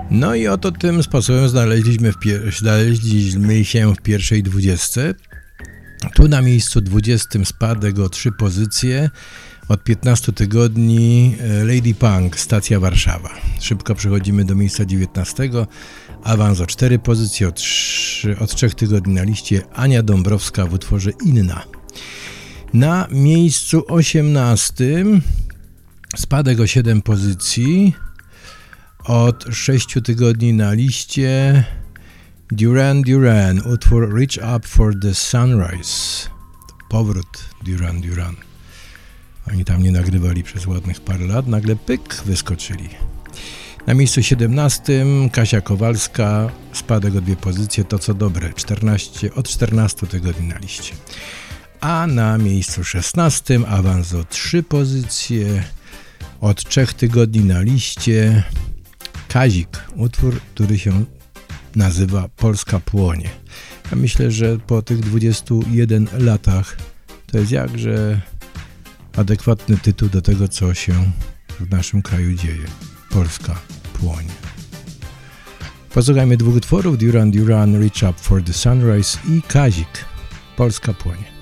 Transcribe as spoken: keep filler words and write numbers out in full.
No i oto tym sposobem znaleźliśmy, w pier- znaleźliśmy się w pierwszej dwudziestce. Tu na miejscu dwudziestym spadek o trzy pozycje. Od piętnastu tygodni Lady Punk, Stacja Warszawa. Szybko przechodzimy do miejsca dziewiętnastego. Awans o cztery pozycje, od, trzy, od trzech tygodni na liście Ania Dąbrowska w utworze Inna. Na miejscu osiemnastym spadek o siedem pozycji. Od sześciu tygodni na liście Duran Duran, utwór Reach Up for the Sunrise. Powrót Duran Duran. Oni tam nie nagrywali przez ładnych parę lat, nagle pyk, wyskoczyli. Na miejscu siedemnastym Kasia Kowalska, spadek o dwie pozycje, To co dobre, czternaście, od czternastu tygodni na liście. A na miejscu szesnastym awans o trzy pozycje, od trzech tygodni na liście Kazik, utwór, który się nazywa Polska płonie. Ja myślę, że po tych dwudziestu jeden latach to jest jakże adekwatny tytuł do tego, co się w naszym kraju dzieje. Polska płonie. Posłuchajmy dwóch utworów, Duran Duran, Reach Up for the Sunrise i Kazik, Polska płonie.